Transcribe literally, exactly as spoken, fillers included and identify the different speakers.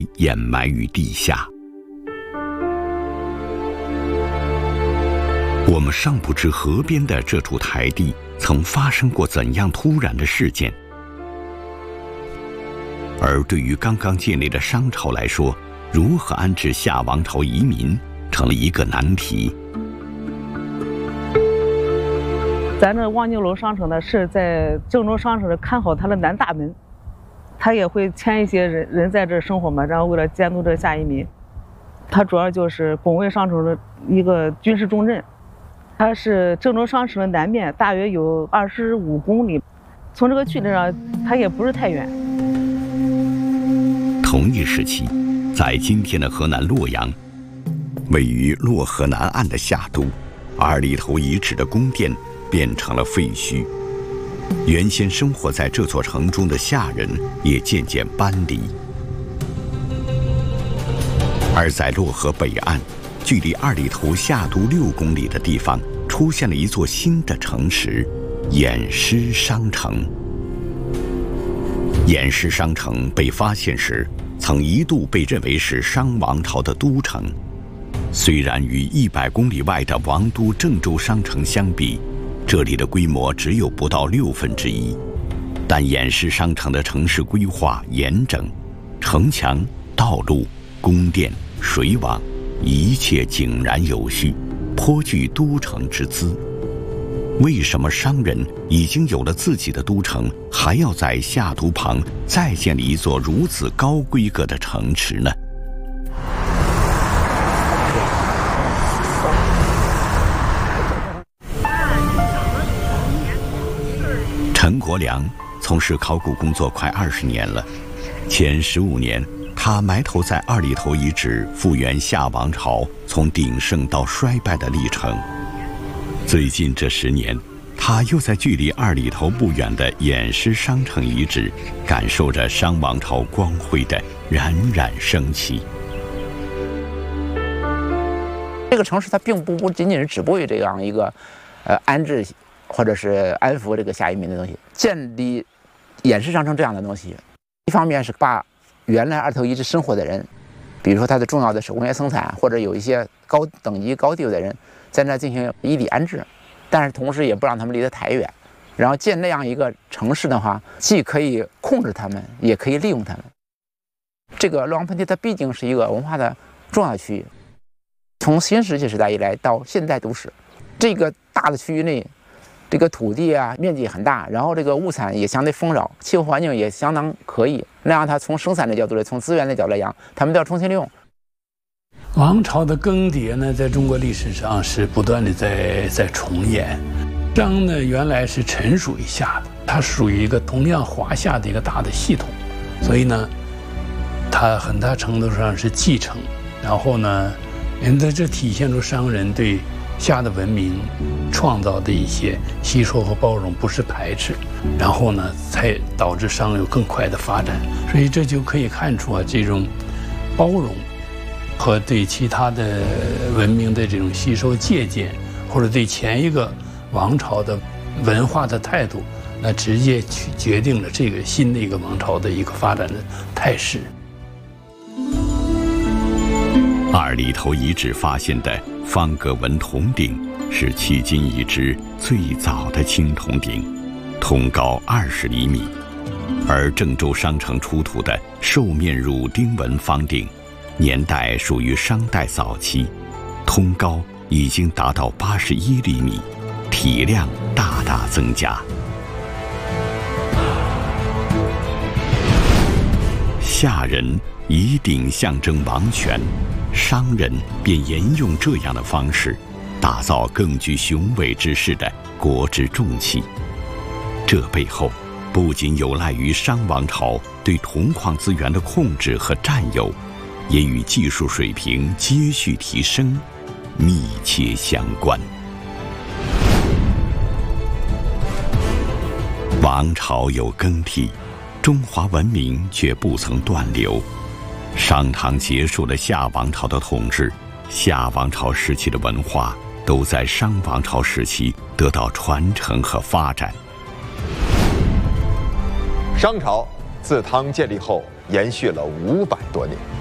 Speaker 1: 掩埋于地下。我们尚不知河边的这处台地曾发生过怎样突然的事件，而对于刚刚建立的商朝来说，如何安置夏王朝遗民成了一个难题。
Speaker 2: 咱这望京楼商城呢，是在郑州商城的看好它的南大门，他也会迁一些人人在这生活嘛，然后为了监督这夏移民，它主要就是拱卫商城的一个军事重镇。它是郑州商城的南面，大约有二十五公里，从这个距离上，它也不是太远。
Speaker 1: 同一时期，在今天的河南洛阳，位于洛河南岸的夏都，二里头遗址的宫殿变成了废墟。原先生活在这座城中的夏人也渐渐搬离。而在洛河北岸，距离二里头夏都六公里的地方，出现了一座新的城池——偃师商城。偃师商城被发现时，曾一度被认为是商王朝的都城。虽然与一百公里外的王都郑州商城相比，这里的规模只有不到六分之一，但偃师商城的城市规划严整，城墙、道路、宫殿、水网，一切井然有序，颇具都城之姿。为什么商人已经有了自己的都城，还要在夏都旁再建立一座如此高规格的城池呢？陈国良从事考古工作快二十年了，前十五年他埋头在二里头遗址复原夏王朝从鼎盛到衰败的历程。最近这十年，他又在距离二里头不远的偃师商城遗址，感受着商王朝光辉的冉冉升起。
Speaker 3: 这个城市它并不不仅仅是止步于这样一个，呃，安置或者是安抚这个夏移民的东西，建立偃师商城这样的东西，一方面是把原来二里头遗址生活的人，比如说它的重要的手工业生产，或者有一些高等级高地位的人，在那进行异地安置，但是同时也不让他们离得太远。然后建那样一个城市的话，既可以控制他们，也可以利用他们。这个洛阳盆地它毕竟是一个文化的重要区域，从新石器时代以来到现代都市，这个大的区域内，这个土地啊面积很大，然后这个物产也相对丰饶，气候环境也相当可以，那样它从生产的角度来，从资源的角度来讲，他们都要重新利用。
Speaker 4: 王朝的更迭呢，在中国历史上是不断的在在重演。商呢，原来是臣属于夏的，它属于一个同样华夏的一个大的系统，所以呢，它很大程度上是继承。然后呢，因为这体现出商人对夏的文明创造的一些吸收和包容，不是排斥，然后呢，才导致商有更快的发展。所以这就可以看出啊，这种包容和对其他的文明的这种吸收借鉴，或者对前一个王朝的文化的态度，那直接去决定了这个新的一个王朝的一个发展的态势。
Speaker 1: 二里头遗址发现的方格纹铜鼎是迄今已知最早的青铜鼎，铜高二十厘米；而郑州商城出土的兽面乳钉纹方鼎，年代属于商代早期，通高已经达到八十一厘米，体量大大增加。夏人以鼎象征王权，商人便沿用这样的方式，打造更具雄伟之势的国之重器。这背后不仅有赖于商王朝对铜矿资源的控制和占有，也与技术水平接续提升密切相关。王朝有更替，中华文明却不曾断流。商汤结束了夏王朝的统治，夏王朝时期的文化都在商王朝时期得到传承和发展。
Speaker 5: 商朝自汤建立后延续了五百多年。